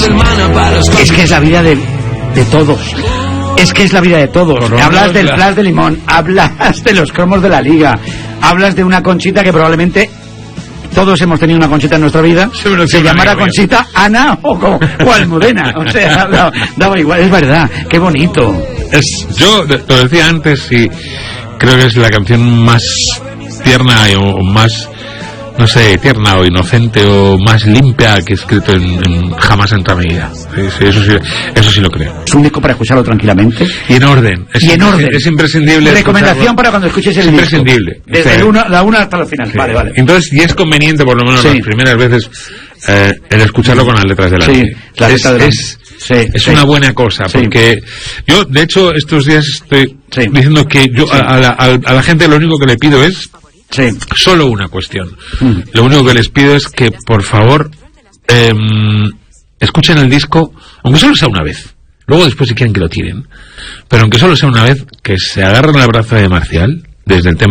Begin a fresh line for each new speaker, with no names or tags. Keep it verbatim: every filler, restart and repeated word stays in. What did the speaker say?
es que es la vida de, de todos. Es que es la vida de todos. Corona, hablas del Flash de Limón, hablas de los cromos de la Liga, hablas de una Conchita que probablemente todos hemos tenido una Conchita en nuestra vida. Sí, se llamara Conchita, Ana o, o, o Almudena. O sea, daba, daba igual, es verdad. Qué bonito.
Es, yo lo decía antes y creo que es la canción más tierna o más, no sé, tierna o inocente o más limpia que he escrito en, en jamás en toda mi vida. Sí, eso, sí, eso sí lo creo.
Es un disco para escucharlo tranquilamente.
Y en orden. Es
y en orden.
Es imprescindible.
Recomendación para cuando escuches el
disco.
Es
imprescindible.
Desde
o sea,
el uno, la una hasta el final. Sí. Vale, vale.
Entonces, y es conveniente, por lo menos sí. las primeras veces, eh, el escucharlo con las letras delante.
Sí, la letra
es,
delante.
Es,
sí,
es
sí.
una buena cosa,
sí.
porque yo, de hecho, estos días estoy sí. diciendo que yo sí. a, a, la, a la gente lo único que le pido es
sí.
solo una cuestión.
Mm.
Lo único que les pido es que, por favor, eh, escuchen el disco, aunque solo sea una vez. Luego después si quieren que lo tiren. Pero aunque solo sea una vez, que se agarren al brazo de Marcial, desde el tema